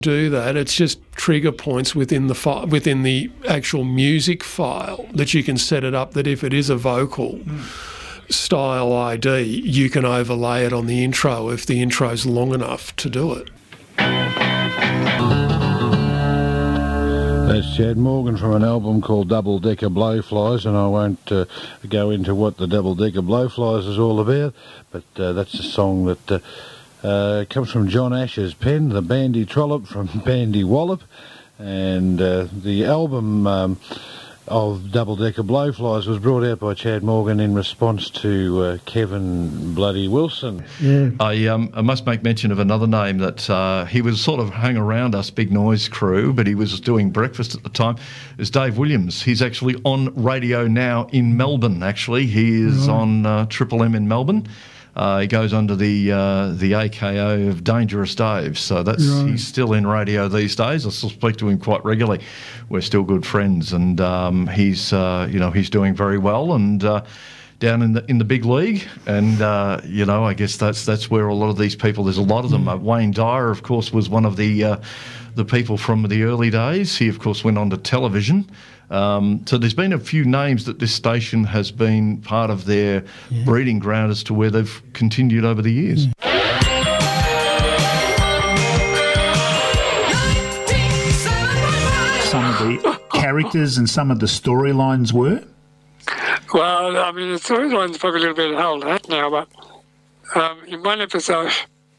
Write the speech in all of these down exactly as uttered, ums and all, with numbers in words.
do that. It's just trigger points within the fi- within the actual music file that you can set it up that if it is a vocal mm. style I D, you can overlay it on the intro if the intro's long enough to do it. That's Chad Morgan from an album called Double Decker Blowflies, and I won't uh, go into what the Double Decker Blowflies is all about, but uh, that's a song that uh, uh, comes from John Ash's pen, the Bandy Trollop from Bandy Wallop, and uh, the album um, of Double Decker Blowflies was brought out by Chad Morgan in response to uh, Kevin Bloody Wilson. Yeah. I, um, I must make mention of another name that uh, he was sort of hung around us Big Noise crew, but he was doing breakfast at the time, is Dave Williams. He's actually on radio now in Melbourne, actually. He is right. on uh, Triple M in Melbourne. Uh, he goes under the uh, the A K O of Dangerous Dave, so that's right. He's still in radio these days. I still speak to him quite regularly. We're still good friends, and um, he's uh, you know he's doing very well and uh, down in the in the big league. And uh, you know I guess that's that's where a lot of these people. There's a lot of them. Uh, Wayne Dyer, of course, was one of the uh, the people from the early days. He of course went on to television. Um, so there's been a few names that this station has been part of their yeah. breeding ground as to where they've continued over the years. Yeah. Some of the characters and some of the storylines were? Well, I mean, the storyline's probably a little bit old hat now, but um, in one episode,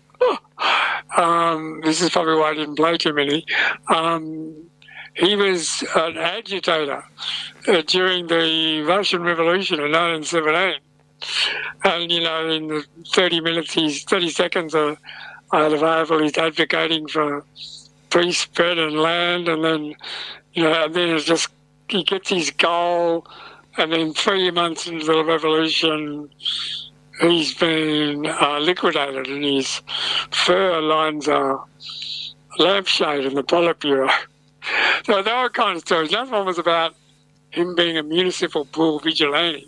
um, this is probably why I didn't play too many, um, he was an agitator uh, during the Russian Revolution of nineteen seventeen. And, you know, in the thirty minutes, he's thirty seconds uh, I had available, he's advocating for free spread and land, and then, you know, and then it's just, he gets his goal, and then three months into the revolution, he's been uh, liquidated, and his fur lines are lampshade in the Politburo. So there were kind of stories. Another one was about him being a municipal pool vigilante,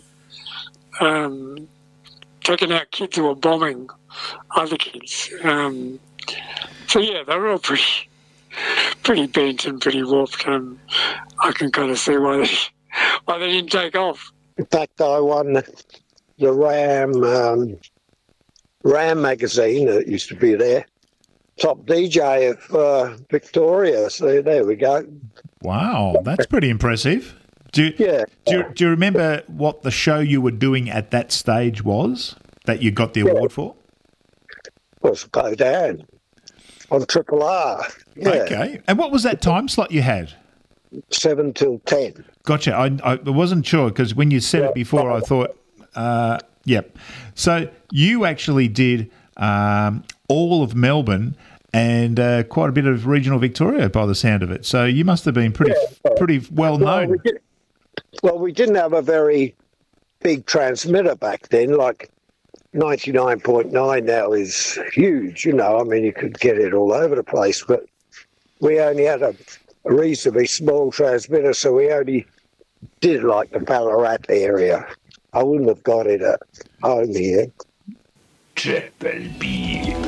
um, taking out kids who were bombing other kids. Um, so yeah, they were all pretty, pretty bent and pretty warped. Um, I can kind of see why they, why they didn't take off. In fact, I won the, the Ram um, Ram magazine that used to be there. Top D J of uh, Victoria. So there we go. Wow, that's pretty impressive. Do you, yeah. do, you, do you remember what the show you were doing at that stage was that you got the yeah. award for? It was Go Down on Triple R. Yeah. Okay. And what was that time slot you had? Seven till ten. Gotcha. I, I wasn't sure because when you said yeah. it before, I thought, uh, yep. So you actually did um, all of Melbourne and uh, quite a bit of regional Victoria by the sound of it. So you must have been pretty yeah. pretty well known. Well we, did, well, we didn't have a very big transmitter back then. Like ninety-nine point nine now is huge, you know. I mean, you could get it all over the place. But we only had a, a reasonably small transmitter, so we only did like the Ballarat area. I wouldn't have got it at home here. Triple B.